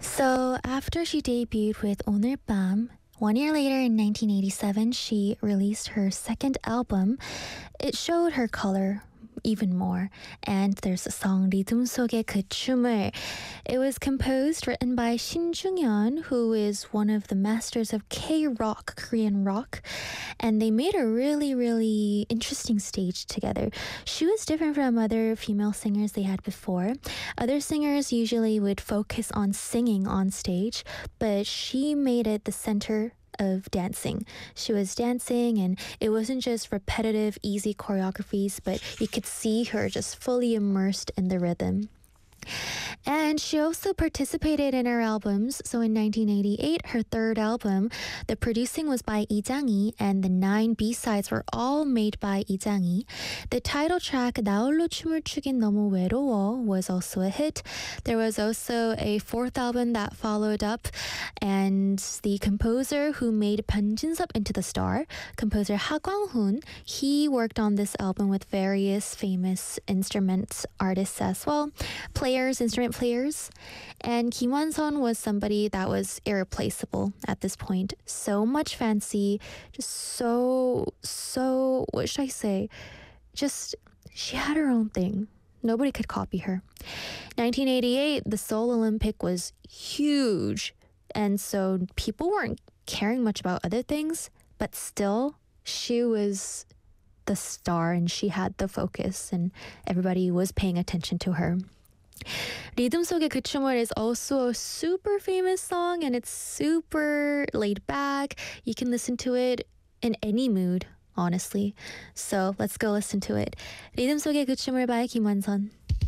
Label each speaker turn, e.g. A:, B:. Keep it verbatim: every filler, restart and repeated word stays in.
A: So after she debuted with 오늘 밤, one year later in nineteen eighty-seven, she released her second album. It showed her color even more. And there's a song 리듬 속의 그 춤을. It was composed, written by Shin Jung-yeon, who is one of the masters of K-rock, Korean rock. And they made a really, really interesting stage together. She was different from other female singers they had before. Other singers usually would focus on singing on stage, but she made it the center of dancing. She was dancing, and it wasn't just repetitive, easy choreographies, but you could see her just fully immersed in the rhythm. And she also participated in her albums. So in nineteen eighty-eight, her third album, the producing was by Lee Jang-hee, and the nine B-sides were all made by Lee Jang-hee. The title track 나 홀로 춤을 추긴 너무 외로워 was also a hit. There was also a fourth album that followed up, and the composer who made 변진섭 into the star, composer Ha Kwang-hoon, he worked on this album with various famous instrument artists as well. Players, instrument players, and Kim Won-sun was somebody that was irreplaceable at this point. So much fancy, just so, so, what should I say? Just, she had her own thing. Nobody could copy her. nineteen eighty-eight, the Seoul Olympic was huge, and so people weren't caring much about other things, but still, she was the star and she had the focus, and everybody was paying attention to her. 리듬 속의 그 춤을 is also a super famous song, and it's super laid back. You can listen to it in any mood, honestly. So let's go listen to it. 리듬 속의 그 춤을 by 김완선.